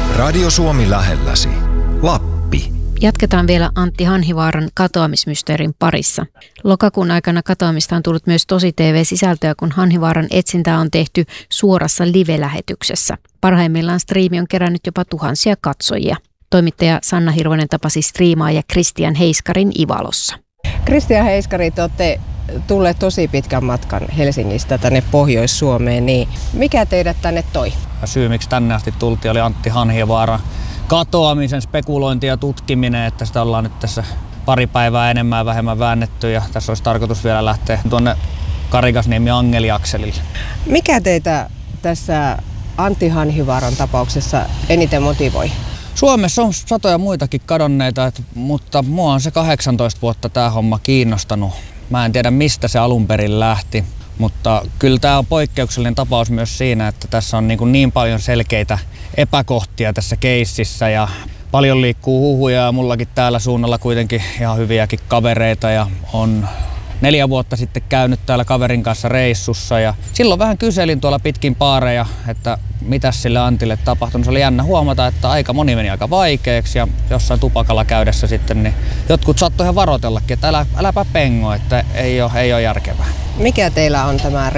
Radio Suomi lähelläsi. Lappi. Jatketaan vielä Antti Hanhivaaran katoamismysteerin parissa. Lokakuun aikana katoamista on tullut myös tosi TV-sisältöä, kun Hanhivaaran etsintää on tehty suorassa live-lähetyksessä. Parhaimmillaan striimi on kerännyt jopa tuhansia katsojia. Toimittaja Sanna Hirvonen tapasi striimaaja Kristian Heiskarin Ivalossa. Kristian Heiskari, te olette tulleet tosi pitkän matkan Helsingistä tänne Pohjois-Suomeen, niin mikä teidät tänne toi? Syy, miksi tänne asti tultiin, oli Antti Hanhivaaran katoamisen spekulointi ja tutkiminen, että sitä ollaan nyt tässä pari päivää enemmän ja vähemmän väännetty ja tässä olisi tarkoitus vielä lähteä tuonne Karigasniemi-Angeli-akselille. Mikä teitä tässä Antti Hanhivaaran tapauksessa eniten motivoi? Suomessa on satoja muitakin kadonneita, mutta mua on se 18 vuotta tämä homma kiinnostanut. Mä en tiedä mistä se alun perin lähti, mutta kyllä tämä on poikkeuksellinen tapaus myös siinä, että tässä on niin paljon selkeitä epäkohtia tässä keississä ja paljon liikkuu huhuja ja mullakin täällä suunnalla kuitenkin ihan hyviäkin kavereita ja on 4 vuotta sitten käynyt täällä kaverin kanssa reissussa ja silloin vähän kyselin tuolla pitkin baareja, että mitäs sille Antille tapahtunut. Se oli jännä huomata, että aika moni meni aika vaikeaksi ja jossain tupakalla käydessä sitten niin jotkut saattoi ihan varoitellakin, että äläpä pengo, että ei ole järkevää. Mikä teillä on tämä